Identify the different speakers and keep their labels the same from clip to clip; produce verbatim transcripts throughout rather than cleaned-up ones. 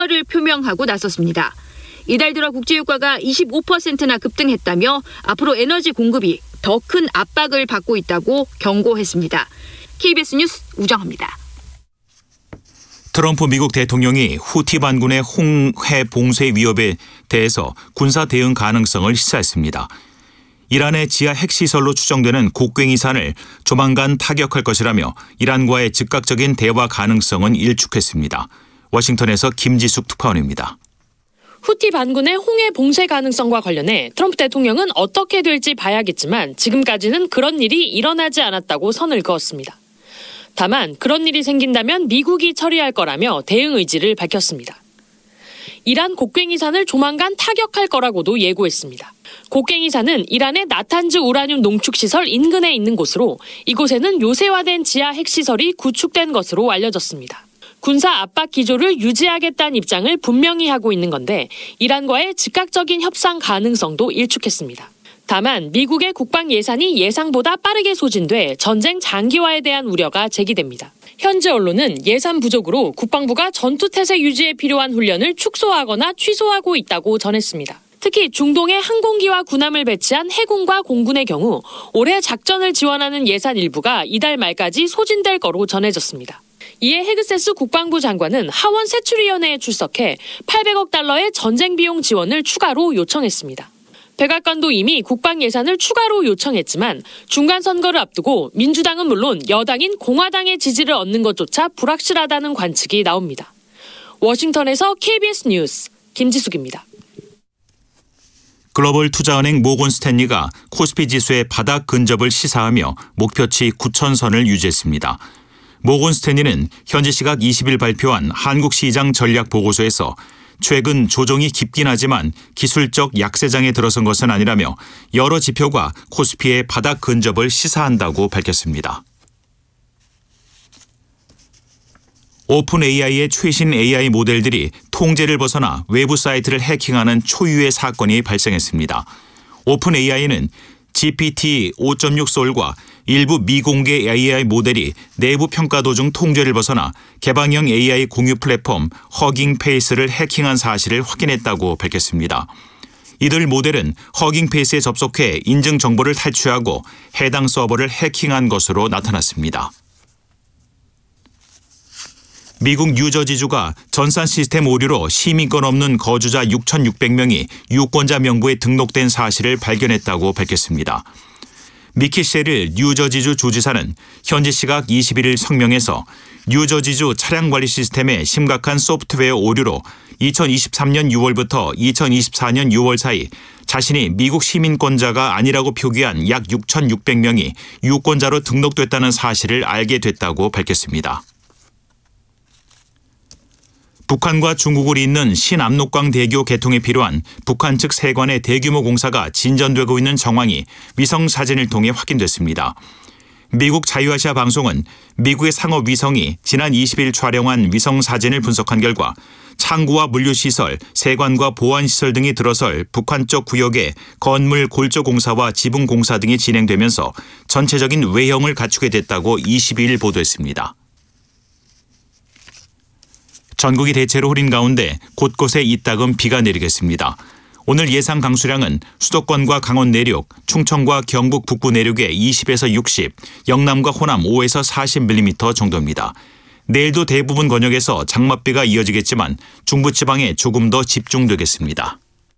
Speaker 1: 를 표명하고 나섰습니다. 이달 들어 국제유가가 이십오 퍼센트나 급등했다며 앞으로 에너지 공급이 더 큰 압박을 받고 있다고 경고했습니다. 케이비에스 뉴스 우정합니다.
Speaker 2: 트럼프 미국 대통령이 후티 반군의 홍해 봉쇄 위협에 대해서 군사 대응 가능성을 시사했습니다. 이란의 지하 핵시설로 추정되는 곡괭이산을 조만간 타격할 것이라며 이란과의 즉각적인 대화 가능성은 일축했습니다. 워싱턴에서 김지숙 특파원입니다.
Speaker 3: 후티 반군의 홍해 봉쇄 가능성과 관련해 트럼프 대통령은 어떻게 될지 봐야겠지만 지금까지는 그런 일이 일어나지 않았다고 선을 그었습니다. 다만 그런 일이 생긴다면 미국이 처리할 거라며 대응 의지를 밝혔습니다. 이란 곡괭이산을 조만간 타격할 거라고도 예고했습니다. 곡괭이산은 이란의 나탄즈 우라늄 농축시설 인근에 있는 곳으로 이곳에는 요새화된 지하 핵시설이 구축된 것으로 알려졌습니다. 군사 압박 기조를 유지하겠다는 입장을 분명히 하고 있는 건데 이란과의 즉각적인 협상 가능성도 일축했습니다. 다만 미국의 국방 예산이 예상보다 빠르게 소진돼 전쟁 장기화에 대한 우려가 제기됩니다. 현재 언론은 예산 부족으로 국방부가 전투태세 유지에 필요한 훈련을 축소하거나 취소하고 있다고 전했습니다. 특히 중동에 항공기와 군함을 배치한 해군과 공군의 경우 올해 작전을 지원하는 예산 일부가 이달 말까지 소진될 거로 전해졌습니다. 이에 헤그세스 국방부 장관은 하원 세출위원회에 출석해 팔백억 달러의 전쟁 비용 지원을 추가로 요청했습니다. 백악관도 이미 국방 예산을 추가로 요청했지만 중간 선거를 앞두고 민주당은 물론 여당인 공화당의 지지를 얻는 것조차 불확실하다는 관측이 나옵니다. 워싱턴에서 케이비에스 뉴스 김지숙입니다.
Speaker 2: 글로벌 투자은행 모건 스탠리가 코스피 지수의 바닥 근접을 시사하며 목표치 구천 선을 유지했습니다. 모건 스탠리는 현지 시각 이십 일 발표한 한국시장 전략 보고서에서 최근 조정이 깊긴 하지만 기술적 약세장에 들어선 것은 아니라며 여러 지표가 코스피의 바닥 근접을 시사한다고 밝혔습니다. 오픈 에이아이의 최신 에이아이 모델들이 통제를 벗어나 외부 사이트를 해킹하는 초유의 사건이 발생했습니다. 오픈 에이아이는 지피티 오 점 육 솔과 일부 미공개 에이아이 모델이 내부 평가 도중 통제를 벗어나 개방형 에이아이 공유 플랫폼 허깅 페이스를 해킹한 사실을 확인했다고 밝혔습니다. 이들 모델은 허깅 페이스에 접속해 인증 정보를 탈취하고 해당 서버를 해킹한 것으로 나타났습니다. 미국 뉴저지주가 전산 시스템 오류로 시민권 없는 거주자 육천육백 명이 유권자 명부에 등록된 사실을 발견했다고 밝혔습니다. 미키 셰릴 뉴저지주 주지사는 현지 시각 이십일 일 성명에서 뉴저지주 차량관리 시스템의 심각한 소프트웨어 오류로 이천이십삼 년 유월부터 이천이십사 년 유월 사이 자신이 미국 시민권자가 아니라고 표기한 약 육천육백 명이 유권자로 등록됐다는 사실을 알게 됐다고 밝혔습니다. 북한과 중국을 잇는 신압록강 대교 개통에 필요한 북한 측 세관의 대규모 공사가 진전되고 있는 정황이 위성 사진을 통해 확인됐습니다. 미국 자유아시아 방송은 미국의 상업 위성이 지난 이십 일 촬영한 위성 사진을 분석한 결과 창구와 물류시설, 세관과 보안시설 등이 들어설 북한 쪽 구역에 건물 골조 공사와 지붕 공사 등이 진행되면서 전체적인 외형을 갖추게 됐다고 이십이 일 보도했습니다. 전국이 대체로 흐린 가운데 곳곳에 이따금 비가 내리겠습니다. 오늘 예상 강수량은 수도권과 강원 내륙, 충청과 경북 북부 내륙에 이십에서 육십, 영남과 호남 오에서 사십 밀리미터 정도입니다. 내일도 대부분 권역에서 장맛비가 이어지겠지만 중부지방에 조금 더 집중되겠습니다.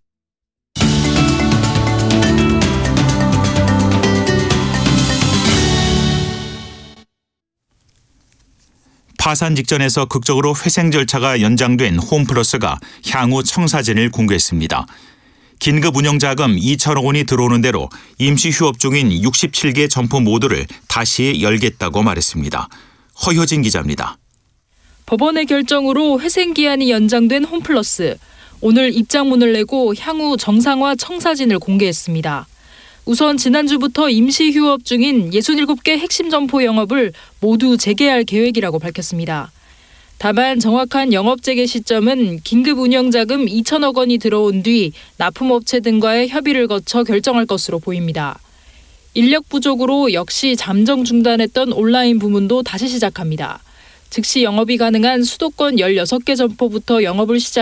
Speaker 2: 파산 직전에서 극적으로 회생 절차가 연장된 홈플러스가 향후 청사진을 공개했습니다. 긴급 운영자금 이천억 원이 들어오는 대로 임시 휴업 중인 육십칠 개 점포 모두를 다시 열겠다고 말했습니다. 허효진 기자입니다.
Speaker 4: 법원의 결정으로 회생 기한이 연장된 홈플러스. 오늘 입장문을 내고 향후 정상화 청사진을 공개했습니다. 우선 지난주부터 임시 휴업 중인 예순일곱 개 핵심 점포 영업을 모두 재개할 계획이라고 밝혔습니다. 다만 정확한 영업 재개 시점은 긴급 운영자금 이천억 원이 들어온 뒤 납품업체 등과의 협의를 거쳐 결정할 것으로 보입니다. 인력 부족으로 역시 잠정 중단했던 온라인 부문도 다시 시작합니다. 즉시 영업이 가능한 수도권 열여섯 개 점포부터 영업을 시작